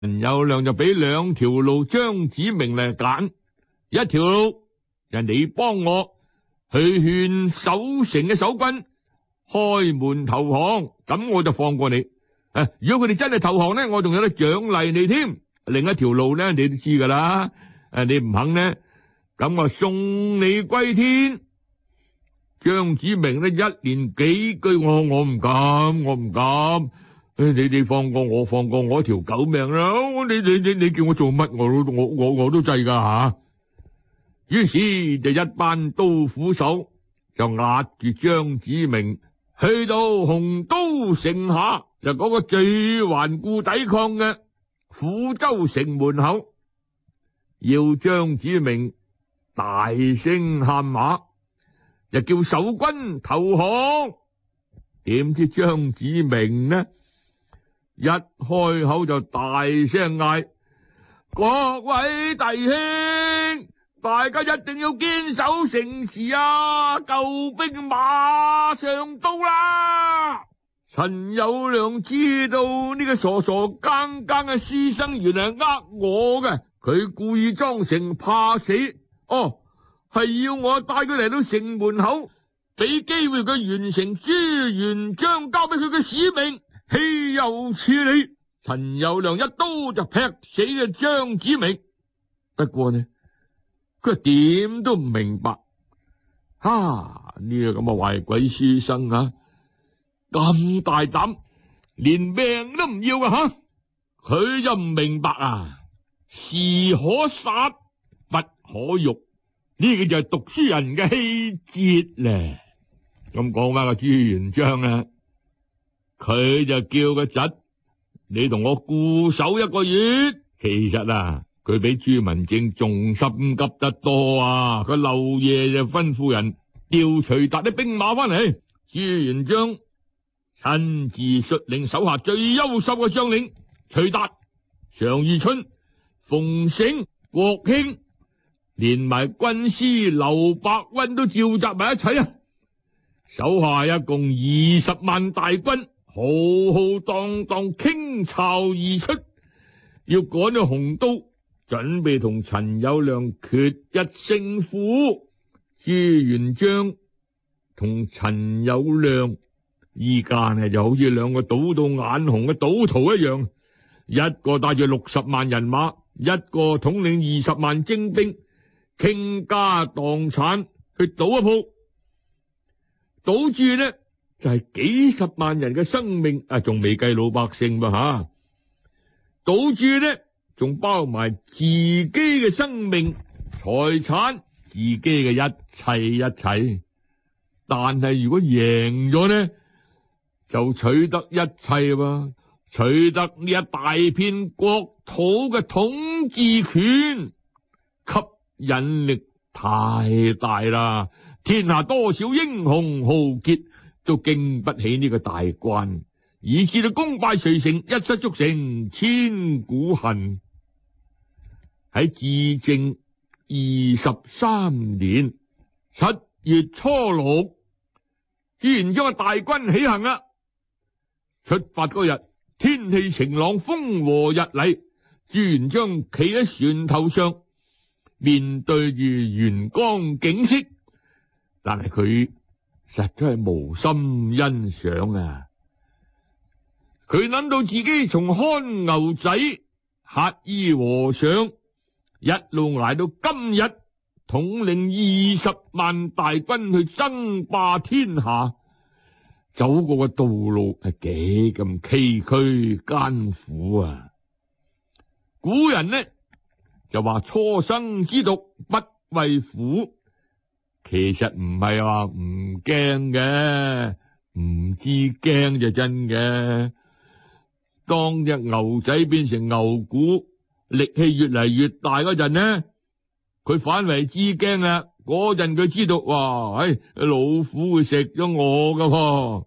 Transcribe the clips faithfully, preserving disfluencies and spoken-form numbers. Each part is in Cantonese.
陳友諒就俾兩條路張子明嚟揀，一條路就你幫我去勸守城嘅守軍開門投降，咁我就放過你。誒，如果佢哋真係投降呢，我仲有得獎勵你添。另一條路呢，你都知噶啦。誒，你唔肯呢，咁我送你歸天。張子明呢，一連幾句我我唔敢，我唔敢。誒，你你放過我，放過我條狗命啦！你你你你叫我做乜，我都我我我都制噶吓。於是就一班刀斧手就押住張子明去到洪都城下，就嗰個最頑固抵抗嘅撫州城門口，要張子明大聲喊話，就叫守軍投降。點知張子明呢，一開口就大聲嗌：各位弟兄，大家一定要堅守城池啊！救兵馬上到啦！陳友諒知道呢個傻傻更更嘅書生原來係呃我嘅，佢故意裝成怕死，哦，係要我帶佢嚟到城門口，俾機會佢完成朱元璋交俾佢嘅使命。豈有此理！陳友諒一刀就劈死咗張子明。不過呢，佢點都唔明白，啊呢個咁嘅壞鬼書生啊，咁大膽，連命都唔要啊吓！佢就唔明白啊，士可殺不可辱，呢個就係讀書人嘅氣節咧。咁講翻個朱元璋啊，佢就叫個侄，你同我固守一個月。其實啊，佢比朱文正仲心急得多啊！佢漏夜就吩咐人調徐達啲兵馬翻嚟。朱元璋親自率領手下最優秀嘅將領徐達、常遇春、馮繩、郭興，連埋軍師劉伯溫都召集埋一齊啊！手下一共二十萬大軍，浩浩蕩蕩傾巢而出，要趕到洪都，準備同陳友諒決一勝負。朱元璋同陳友諒依家呢就好似兩個賭到眼紅嘅賭徒一樣，一個帶住六十萬人馬，一個統領二十萬精兵，傾家蕩產去賭一鋪。賭注呢就係、是、幾十萬人嘅生命啊，仲未計老百姓噃吓。賭注呢仲包埋自己嘅生命、財產、自己嘅一切一切。但係如果贏咗呢，就取得一切喎，取得呢一大片國土嘅統治權，吸引力太大啦。天下多少英雄豪傑都經不起呢個大關，以至到功敗垂成，一失足成千古恨。喺至正二十三年七月初六，朱元璋嘅大軍起行啦。出發嗰日，天氣晴朗，風和日麗。朱元璋企喺船頭上，面對住元江景色。但係佢實在係無心欣賞啊！佢諗到自己從看牛仔、乞衣和尚一路挨到今日，統領二十萬大軍去爭霸天下，走過嘅道路係幾咁崎嶇艱苦啊！古人呢就話初生之犢不畏虎。其實唔係話唔驚嘅，唔知驚就真嘅。當隻牛仔變成牛牯，力氣越嚟越大嗰陣呢，佢反為知驚啦。嗰陣佢知道，哇，唉，老虎會食咗我噶噃。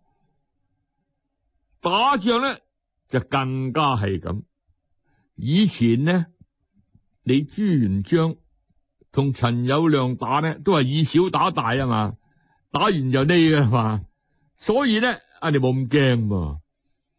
打仗呢就更加係咁。以前呢，你朱元璋同陳友諒打呢，都係以小打大啊嘛，打完就呢噶嘛，所以呢，啊你冇咁驚噃。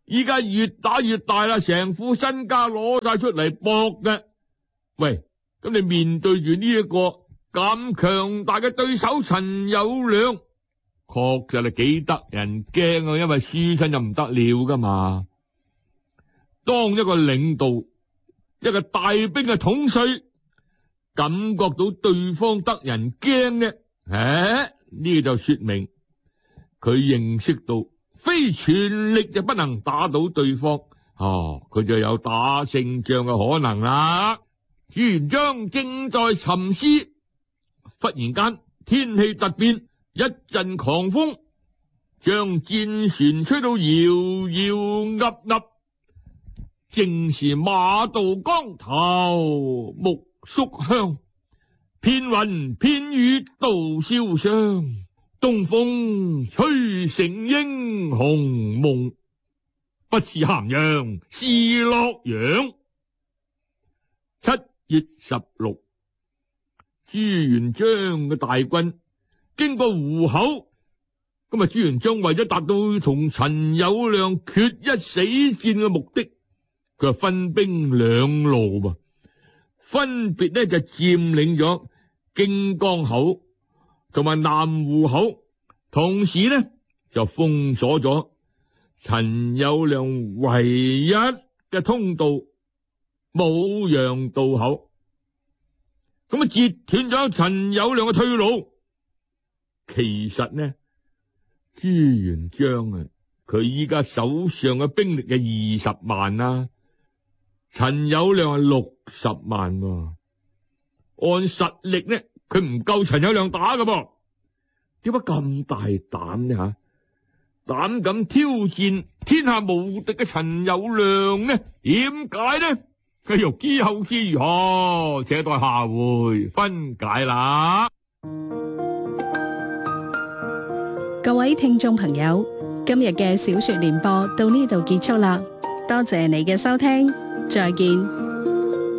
依家越打越大啦，成副身家攞晒出嚟搏嘅。喂，咁你面對住呢一個咁強大嘅對手陳友諒，確實係幾得人驚啊！因為輸親就唔得了噶嘛。當一個領導，一個大兵嘅統帥，感覺到對方得人驚嘅，誒，呢就說明佢認識到非全力就不能打倒對方，哦，佢就有打勝仗嘅可能啦。朱元璋正在沉思，忽然間天氣突變，一陣狂風將戰船吹到搖搖噏噏，正是馬到江頭木肅香，片雲片雨度瀟湘，東風吹成英雄夢，不是咸陽是洛陽。七月十六，朱元璋嘅大軍經過湖口，咁啊朱元璋為咗達到同陳友諒決一死戰嘅目的，佢就分兵兩路噃，分別呢就佔領咗京江口同埋南湖口，同時呢就封鎖咗陳友諒唯一嘅通道舞陽渡口，咁啊截斷咗陳友諒嘅退路。其實呢，朱元璋啊，佢依家手上嘅兵力係二十萬啊，陳友諒係六十萬啊，按實力呢，佢唔夠陳友諒打㗎噃。點解咁大膽呢吓？膽敢挑戰天下無敵嘅陳友諒呢？點解呢？繼續之後之如何，且待下回分解啦。 各位聽眾朋友，今日嘅小說聯播到呢度結束啦，多謝你嘅收聽，再見。